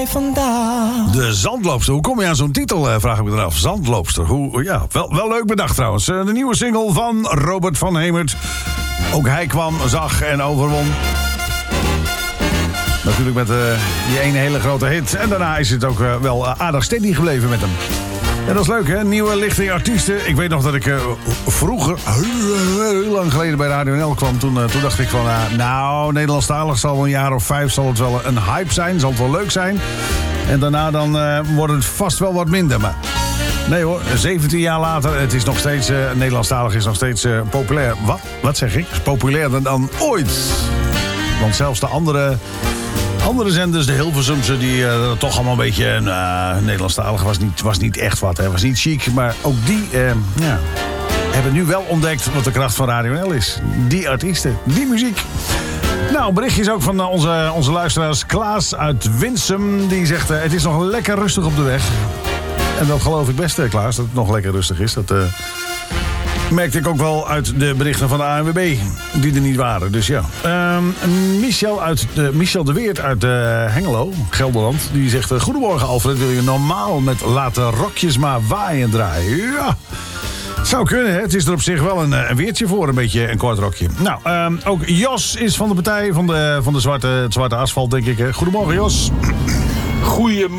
vandaag. De Zandloopster. Hoe kom je aan zo'n titel, vraag ik me eraf. Zandloopster. Ja, wel leuk bedacht trouwens. De nieuwe single van Robert van Hemert. Ook hij kwam, zag en overwon. Natuurlijk met die ene hele grote hit. En daarna is het ook wel aardig steady gebleven met hem. En dat is leuk, hè? Nieuwe lichting artiesten. Ik weet nog dat ik vroeger, heel lang geleden bij Radio NL kwam. Toen dacht ik van, Nederlandstalig zal wel een jaar of 5 zal het wel een hype zijn. Zal het wel leuk zijn. En daarna dan wordt het vast wel wat minder. Maar nee hoor, 17 jaar later, het is nog steeds, Nederlandstalig is nog steeds populair. Wat zeg ik? Populairder dan ooit. Want zelfs de andere zenders, de Hilversumse, die toch allemaal een beetje... Nederlandstalig was niet echt wat, hè. Was niet chic. Maar ook die hebben nu wel ontdekt wat de kracht van Radio NL is. Die artiesten, die muziek. Nou, berichtjes ook van onze luisteraars. Klaas uit Winsum, die zegt... het is nog lekker rustig op de weg. En dat geloof ik best, Klaas, dat het nog lekker rustig is. Dat merkte ik ook wel uit de berichten van de ANWB, die er niet waren. Dus ja. Michel de Weert uit Hengelo, Gelderland, die zegt... Goedemorgen Alfred, wil je normaal met Laten Rokjes maar waaien draaien? Ja, zou kunnen, hè? Het is er op zich wel een weertje voor, een beetje een kort rokje. Nou, ook Jos is van de partij van het zwarte asfalt, denk ik. Hè? Goedemorgen, Jos. Goedemorgen.